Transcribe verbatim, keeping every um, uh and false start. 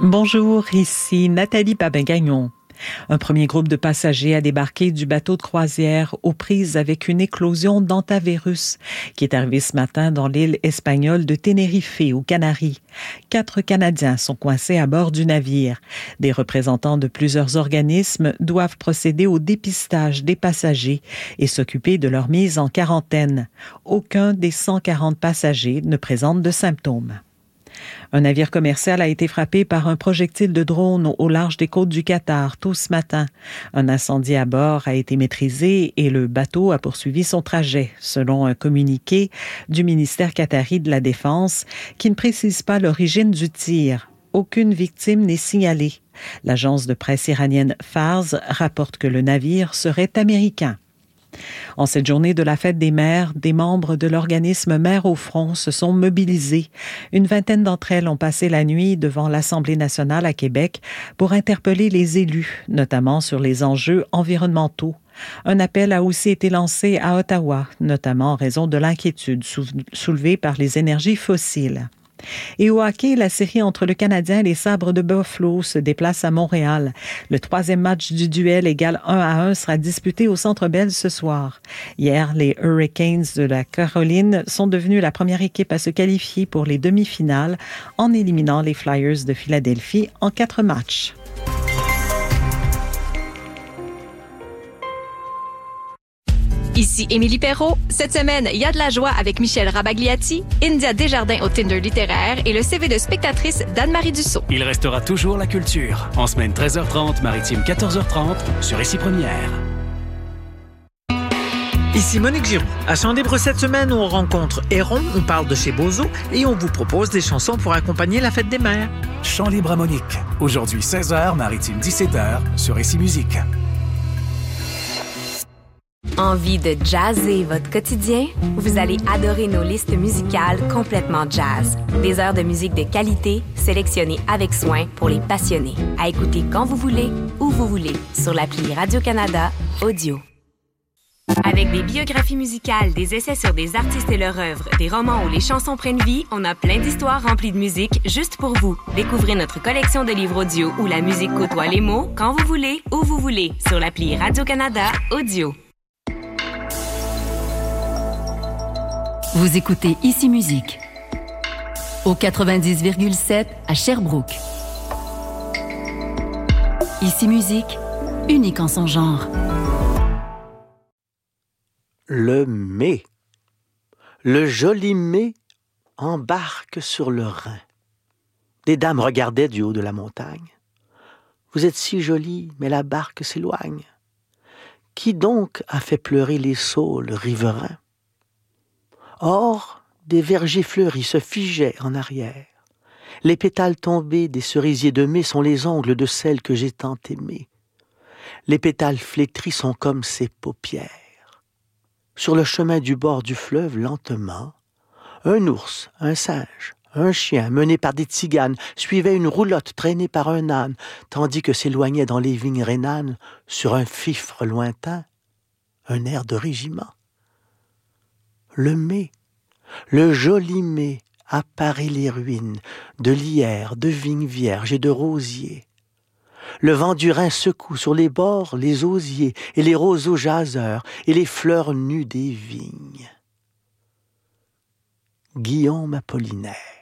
Bonjour, ici Nathalie Babin-Gagnon. Un premier groupe de passagers a débarqué du bateau de croisière aux prises avec une éclosion d'hantavirus qui est arrivée ce matin dans l'île espagnole de Tenerife, aux Canaries. Quatre Canadiens sont coincés à bord du navire. Des représentants de plusieurs organismes doivent procéder au dépistage des passagers et s'occuper de leur mise en quarantaine. Aucun des cent quarante passagers ne présente de symptômes. Un navire commercial a été frappé par un projectile de drone au large des côtes du Qatar tôt ce matin. Un incendie à bord a été maîtrisé et le bateau a poursuivi son trajet, selon un communiqué du ministère qatari de la Défense qui ne précise pas l'origine du tir. Aucune victime n'est signalée. L'agence de presse iranienne Fars rapporte que le navire serait américain. En cette journée de la fête des mères, des membres de l'organisme Mères au front se sont mobilisés. Une vingtaine d'entre elles ont passé la nuit devant l'Assemblée nationale à Québec pour interpeller les élus, notamment sur les enjeux environnementaux. Un appel a aussi été lancé à Ottawa, notamment en raison de l'inquiétude soulevée par les énergies fossiles. Et au hockey, la série entre le Canadien et les Sabres de Buffalo se déplace à Montréal. Le troisième match du duel égal un à un sera disputé au Centre Bell ce soir. Hier, les Hurricanes de la Caroline sont devenus la première équipe à se qualifier pour les demi-finales en éliminant les Flyers de Philadelphie en quatre matchs. Ici Émilie Perrault. Cette semaine, il y a de la joie avec Michel Rabagliati, India Desjardins au Tinder littéraire et le C V de spectatrice d'Anne-Marie Dussault. Il restera toujours la culture. En semaine treize heures trente, maritime quatorze heures trente, sur Ici Première. Ici Monique Giroux. À Chant Libre cette semaine, on rencontre Héron, on parle de chez Bozo et on vous propose des chansons pour accompagner la fête des mères. Chant Libre à Monique. Aujourd'hui seize heures, maritime dix-sept heures, sur Ici Musique. Envie de jazzer votre quotidien? Vous allez adorer nos listes musicales complètement jazz. Des heures de musique de qualité, sélectionnées avec soin pour les passionnés. À écouter quand vous voulez, où vous voulez, sur l'appli Radio-Canada Audio. Avec des biographies musicales, des essais sur des artistes et leur œuvre, des romans où les chansons prennent vie, on a plein d'histoires remplies de musique juste pour vous. Découvrez notre collection de livres audio où la musique côtoie les mots quand vous voulez, où vous voulez, sur l'appli Radio-Canada Audio. Vous écoutez Ici Musique au quatre-vingt-dix virgule sept à Sherbrooke. Ici Musique, unique en son genre. Le mai. Le joli mai embarque sur le Rhin. Des dames regardaient du haut de la montagne. Vous êtes si jolie, mais la barque s'éloigne. Qui donc a fait pleurer les saules riverains? Or, des vergers fleuris se figeaient en arrière. Les pétales tombés des cerisiers de mai sont les ongles de celle que j'ai tant aimée. Les pétales flétris sont comme ses paupières. Sur le chemin du bord du fleuve, lentement, un ours, un singe, un chien mené par des tziganes suivait une roulotte traînée par un âne, tandis que s'éloignait dans les vignes rhénanes, sur un fifre lointain, un air de régiment. Le mai, le joli mai, apparaît les ruines de lierres, de vignes vierges et de rosiers. Le vent du Rhin secoue sur les bords les osiers et les roseaux jaseurs et les fleurs nues des vignes. Guillaume Apollinaire.